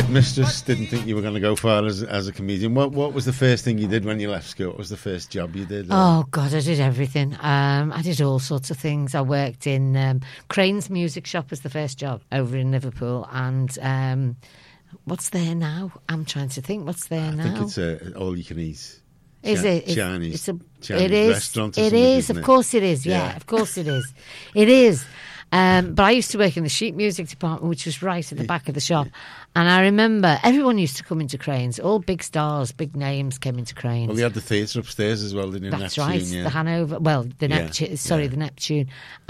headmistress didn't think you were going to go far as a comedian. What was the first thing you did when you left school? What was the first job you did? Oh, God, I did everything. I did all sorts of things. I worked in Crane's Music Shop was the first job over in Liverpool. And what's there now? I'm trying to think. What's there now? I think it's all you can eat. Is it? Chinese. It restaurant. It is. Of course it is. Yeah, of course it is. It is. But I used to work in the sheet music department, which was right at the back of the shop. And I remember everyone used to come into Crane's. All big stars, big names came into Crane's. Well, they had the theatre upstairs as well, didn't you? That's Neptune, right, yeah. the Hanover. Well, the Neptune. Sorry, the Neptune.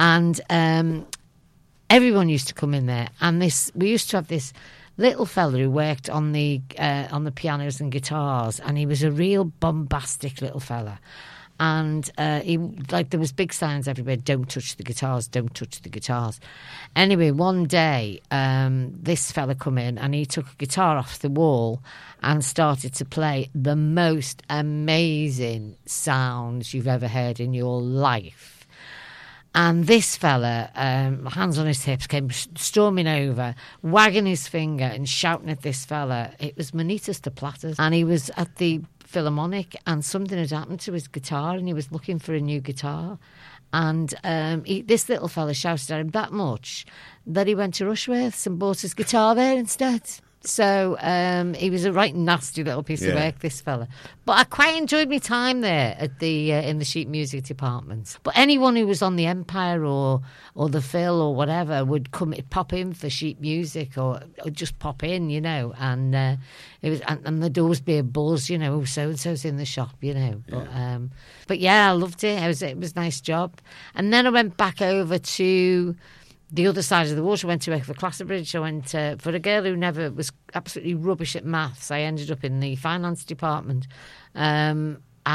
And everyone used to come in there. And we used to have this little fella who worked on the pianos and guitars, and he was a real bombastic little fella. And there was big signs everywhere, don't touch the guitars, don't touch the guitars. Anyway, one day, this fella come in and he took a guitar off the wall and started to play the most amazing sounds you've ever heard in your life. And this fella, hands on his hips, came storming over, wagging his finger and shouting at this fella. It was Manitas de Platters. And he was at the Philharmonic and something had happened to his guitar and he was looking for a new guitar. And this little fella shouted at him that much that he went to Rushworth's and bought his guitar there instead. So he was a right nasty little piece of work, this fella. But I quite enjoyed my time there at in the sheet music department. But anyone who was on the Empire or the Phil or whatever would pop in for sheet music or just pop in, you know. And it was, and there'd always be a buzz, you know. So and so's in the shop, you know. But yeah, I loved it. It was a nice job. And then I went back over to the other side of the water. I went to work for Classerbridge. I went for a girl who never was absolutely rubbish at maths. I ended up in the finance department, and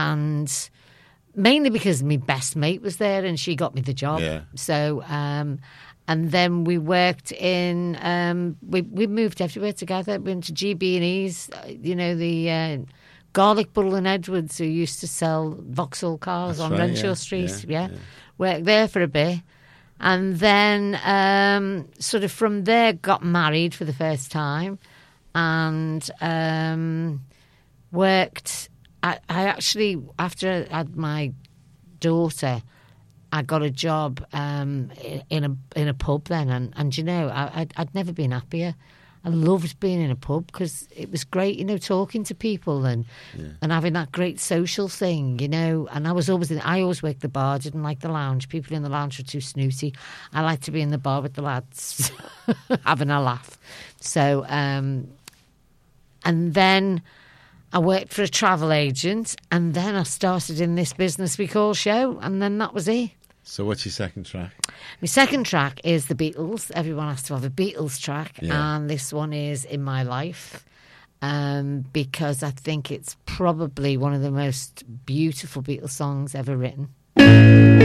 mainly because my best mate was there and she got me the job. Yeah. So, and then we worked in. We moved everywhere together. We went to GB&E's. You know the Garlic Bull and Edwards, who used to sell Vauxhall cars on Renshaw Street. Yeah, worked there for a bit. And then sort of from there got married for the first time and worked. I actually, after I had my daughter, I got a job in a pub then. And you know, I'd never been happier. I loved being in a pub because it was great, you know, talking to people and having that great social thing, you know. And I always worked the bar, didn't like the lounge. People in the lounge were too snooty. I liked to be in the bar with the lads, having a laugh. So, and then I worked for a travel agent, and then I started in this business we call show, and then that was it. So what's your second track? My second track is the Beatles. Everyone has to have a Beatles track. And this one is In My Life because I think it's probably one of the most beautiful Beatles songs ever written.